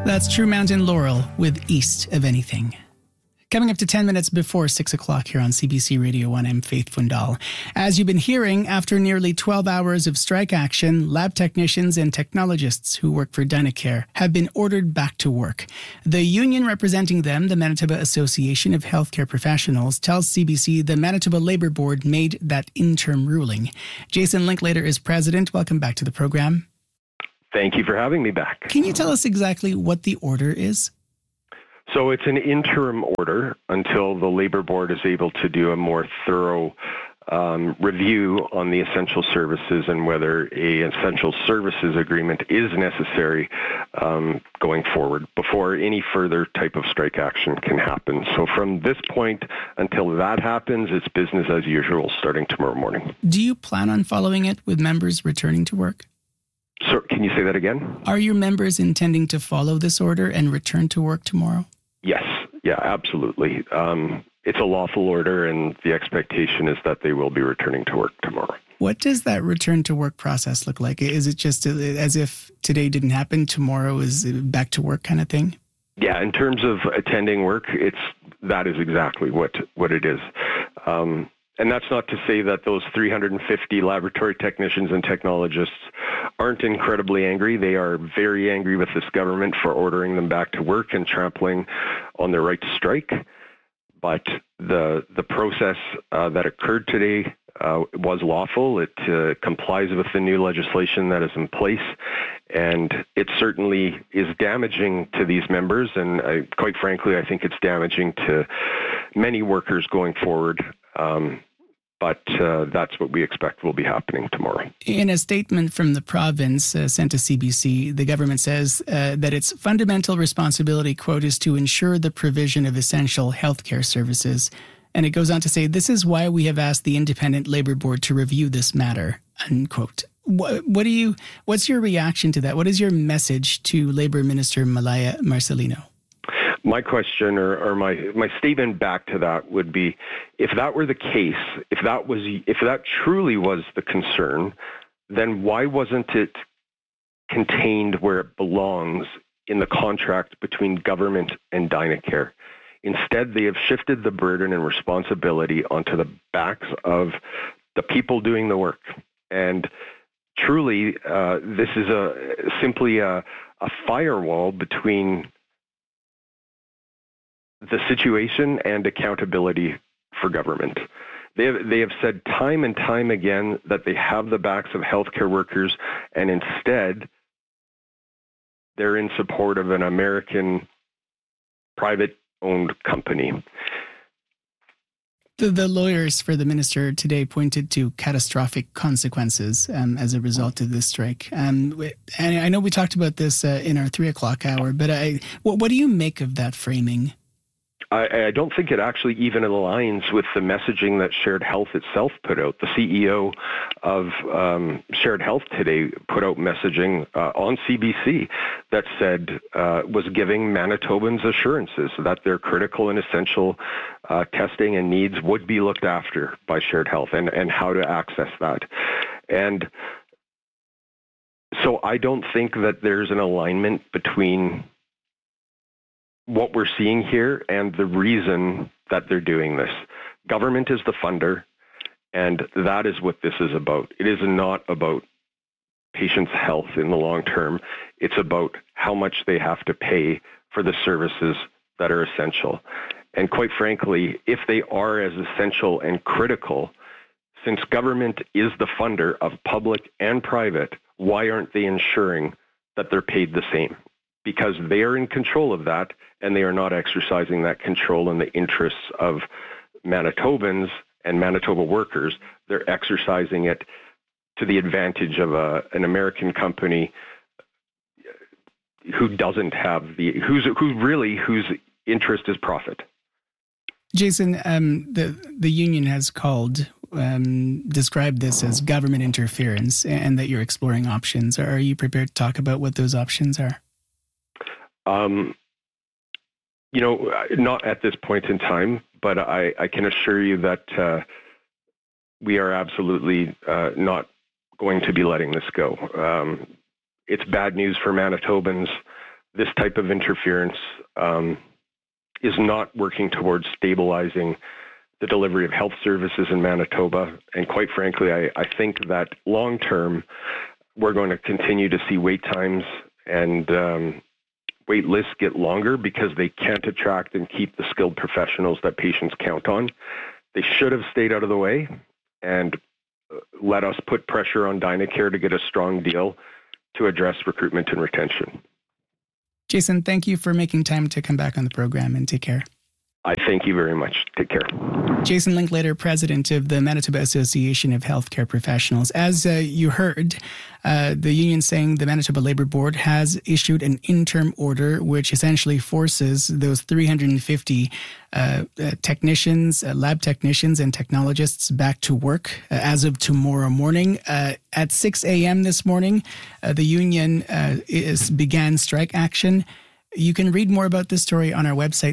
That's True Mountain Laurel with East of Anything. Coming up to 10 minutes before 6 o'clock here on CBC Radio 1, I'm Faith Fundal. As you've been hearing, after nearly 12 hours of strike action, lab technicians and technologists who work for Dynacare have been ordered back to work. The union representing them, the Manitoba Association of Healthcare Professionals, tells CBC the Manitoba Labour Board made that interim ruling. Jason Linklater is president. Welcome back to the program. Thank you for having me back. Can you tell us exactly what the order is? So it's an interim order until the Labour Board is able to do a more thorough review on the essential services and whether a essential services agreement is necessary going forward before any further type of strike action can happen. So from this point until that happens, it's business as usual starting tomorrow morning. Do you plan on following it with members returning to work? So can you say that again? Are your members intending to follow this order and return to work tomorrow? Yes. Yeah, absolutely. It's a lawful order, and the expectation is that they will be returning to work tomorrow. What does that return to work process look like? Is it just as if today didn't happen, tomorrow is back to work kind of thing? Yeah, in terms of attending work, that is exactly what it is. And that's not to say that those 350 laboratory technicians and technologists aren't incredibly angry. They are very angry with this government for ordering them back to work and trampling on their right to strike. But the process that occurred today was lawful. It complies with the new legislation that is in place, and it certainly is damaging to these members. And quite frankly, I think it's damaging to many workers going forward. But that's what we expect will be happening tomorrow. In a statement from the province sent to CBC, the government says that its fundamental responsibility, quote, is to ensure the provision of essential healthcare services. And it goes on to say, this is why we have asked the Independent Labour Board to review this matter, unquote. What's your reaction to that? What is your message to Labour Minister Malaya Marcelino? My question or my statement back to that would be, if that were the case, if that truly was the concern, then why wasn't it contained where it belongs in the contract between government and Dynacare? Instead, they have shifted the burden and responsibility onto the backs of the people doing the work. And truly, this is simply a firewall between the situation and accountability for government. They have said time and time again that they have the backs of healthcare workers, and instead they're in support of an American private-owned company. The lawyers for the minister today pointed to catastrophic consequences as a result of this strike. And I know we talked about this in our 3 o'clock hour, but what do you make of that framing? I don't think it actually even aligns with the messaging that Shared Health itself put out. The CEO of Shared Health today put out messaging on CBC that said, was giving Manitobans assurances that their critical and essential testing and needs would be looked after by Shared Health and how to access that. And so I don't think that there's an alignment between what we're seeing here and the reason that they're doing this. Government is the funder, and that is what this is about. It is not about patients' health in the long term. It's about how much they have to pay for the services that are essential. And quite frankly, if they are as essential and critical, since government is the funder of public and private, why aren't they ensuring that they're paid the same? Because they are in control of that, and they are not exercising that control in the interests of Manitobans and Manitoba workers. They're exercising it to the advantage of an American company who doesn't have whose interest is profit. Jason, the union has described this as government interference, and that you're exploring options. Are you prepared to talk about what those options are? Not at this point in time, but I can assure you that we are absolutely not going to be letting this go. It's bad news for Manitobans. this type of interference is not working towards stabilizing the delivery of health services in Manitoba. And quite frankly, I think that long term, we're going to continue to see wait times and wait lists get longer because they can't attract and keep the skilled professionals that patients count on. They should have stayed out of the way and let us put pressure on Dynacare to get a strong deal to address recruitment and retention. Jason, thank you for making time to come back on the program, and take care. I thank you very much. Take care. Jason Linklater, president of the Manitoba Association of Healthcare Professionals. As you heard, the union saying the Manitoba Labour Board has issued an interim order which essentially forces those 350 technicians, lab technicians and technologists back to work as of tomorrow morning. At 6 a.m. this morning, the union began strike action. You can read more about this story on our website,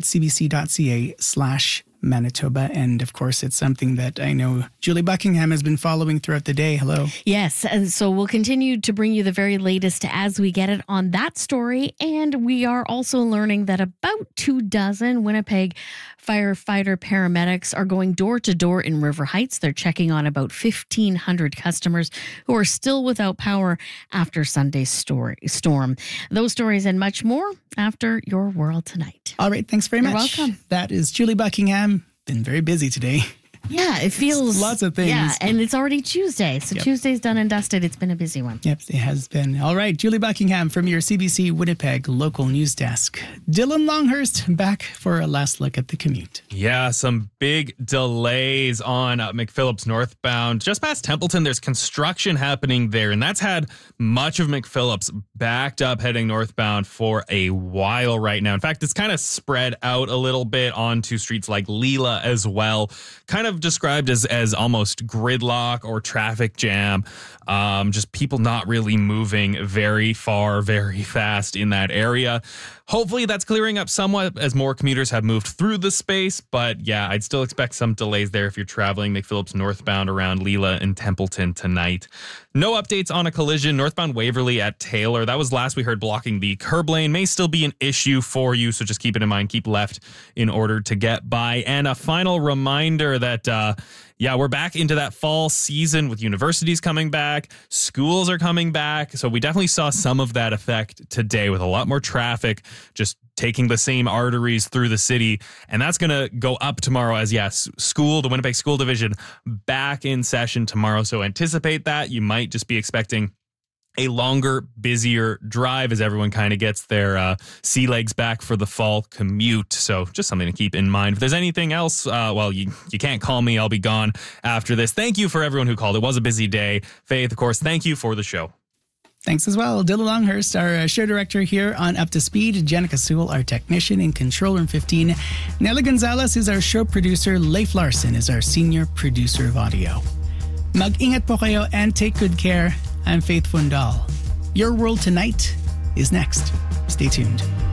cbc.ca/Manitoba. And of course, it's something that I know Julie Buckingham has been following throughout the day. Hello. Yes. And so we'll continue to bring you the very latest as we get it on that story. And we are also learning that about 24 Winnipeg firefighter paramedics are going door to door in River Heights. They're checking on about 1,500 customers who are still without power after Sunday's storm. Those stories and much more after Your World Tonight. All right. Thanks very much. You're welcome. That is Julie Buckingham. Been very busy today. Yeah, it feels... Lots of things. Yeah, and it's already Tuesday. So Yep. Tuesday's done and dusted. It's been a busy one. Yep, it has been. All right, Julie Buckingham from your CBC Winnipeg local news desk. Dylan Longhurst back for a last look at the commute. Yeah, some big delays on McPhillips northbound. Just past Templeton, there's construction happening there, and that's had much of McPhillips backed up heading northbound for a while right now. In fact, it's kind of spread out a little bit onto streets like Leela as well. Kind of described as almost gridlock or traffic jam. Just people not really moving very far, very fast in that area. Hopefully that's clearing up somewhat as more commuters have moved through the space. But yeah, I'd still expect some delays there if you're traveling McPhillips northbound around Leela and Templeton tonight. No updates on a collision northbound Waverly at Taylor. That was last we heard blocking the curb lane. May still be an issue for you, so just keep it in mind. Keep left in order to get by. And a final reminder that, we're back into that fall season with universities coming back. Schools are coming back. So we definitely saw some of that effect today with a lot more traffic just taking the same arteries through the city. And that's going to go up tomorrow as, the Winnipeg School Division back in session tomorrow. So anticipate that. You might just be expecting a longer, busier drive as everyone kind of gets their sea legs back for the fall commute. So just something to keep in mind. If there's anything else, you can't call me. I'll be gone after this. Thank you for everyone who called. It was a busy day. Faith, of course, thank you for the show. Thanks as well. Dylan Longhurst, our show director here on Up to Speed. Jenica Sewell, our technician in Control Room 15. Nelly Gonzalez is our show producer. Leif Larson is our senior producer of audio. Mag-ingat po kayo and take good care. I'm Faith Fundal. Your World Tonight is next. Stay tuned.